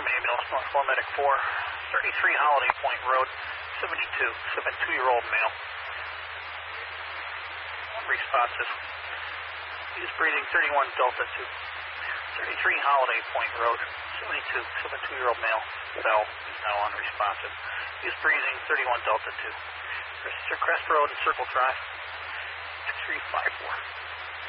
ambulance, North 4 Medic 4, 33 Holiday Point Road, 72-year-old male. Responsive. He's breathing 31 Delta 2. 33 Holiday Point Road, 72-year-old male. Cell is now unresponsive. He's breathing 31 Delta 2. Crest Road and Circle Drive, 2354.